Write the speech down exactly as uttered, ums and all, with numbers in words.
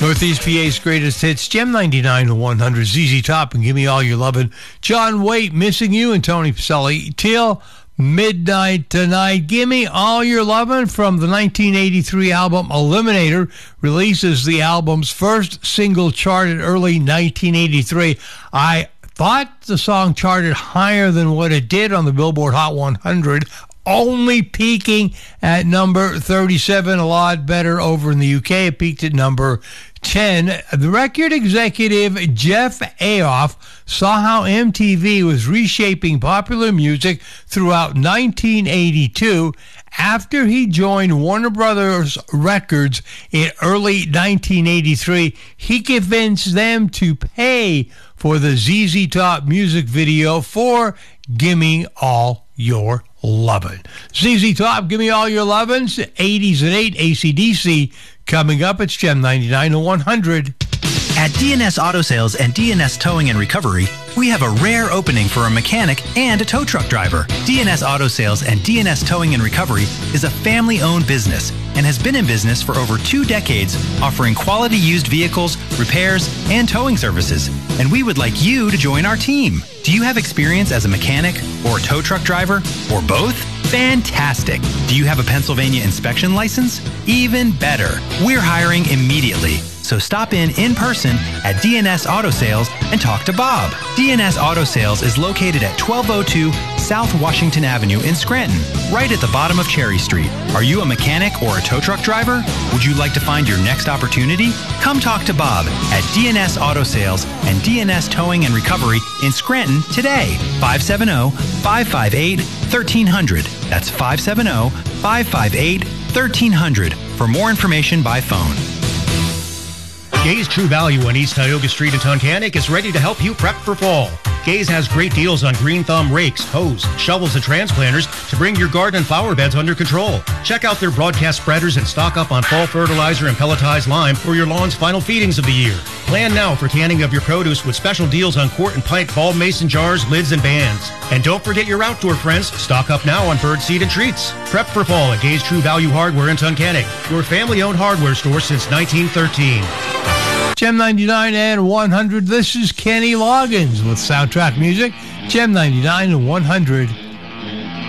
Northeast P A's greatest hits, Gem ninety-nine to one hundred, Z Z Top, and Give Me All Your Lovin'. John Waite, Missing You, and Tony Pacelli, till midnight tonight. Give Me All Your Lovin' from the nineteen eighty-three album Eliminator, releases the album's first single, charted early nineteen eighty-three. I thought the song charted higher than what it did on the Billboard Hot one hundred, only peaking at number thirty-seven, a lot better over in the U K. It peaked at number ten. The record executive Jeff Ayoff saw how M T V was reshaping popular music throughout nineteen eighty-two after he joined Warner Brothers Records in early nineteen eighty-three. He convinced them to pay for the Z Z Top music video for Gimme All Your Lovin'. Z Z Top, Give Me All Your Lovin', eighties at eight, A C D C. Coming up, it's Gem ninety-nine to one hundred. At D N S Auto Sales and D N S Towing and Recovery, we have a rare opening for a mechanic and a tow truck driver. D N S Auto Sales and D N S Towing and Recovery is a family-owned business and has been in business for over two decades, offering quality used vehicles, repairs, and towing services. And we would like you to join our team. Do you have experience as a mechanic or a tow truck driver or both? Fantastic. Do you have a Pennsylvania inspection license? Even better. We're hiring immediately. So stop in in person at D N S Auto Sales and talk to Bob. D N S Auto Sales is located at twelve oh two South Washington Avenue in Scranton, right at the bottom of Cherry Street. Are you a mechanic or a tow truck driver? Would you like to find your next opportunity? Come talk to Bob at D N S Auto Sales and D N S Towing and Recovery in Scranton today. five seven zero, five five eight, one three zero zero. That's five seven zero, five five eight, one three zero zero for more information by phone. Gaze True Value on East Tioga Street in Tunkhannock is ready to help you prep for fall. Gaze has great deals on green thumb rakes, hoes, shovels, and transplanters to bring your garden and flower beds under control. Check out their broadcast spreaders and stock up on fall fertilizer and pelletized lime for your lawn's final feedings of the year. Plan now for canning of your produce with special deals on quart and pint ball mason jars, lids, and bands. And don't forget your outdoor friends. Stock up now on bird seed and treats. Prep for fall at Gaze True Value Hardware in Tunkhannock, your family-owned hardware store since nineteen thirteen. Gem ninety-nine and one hundred. This is Kenny Loggins with Soundtrack Music. Gem ninety-nine and one hundred.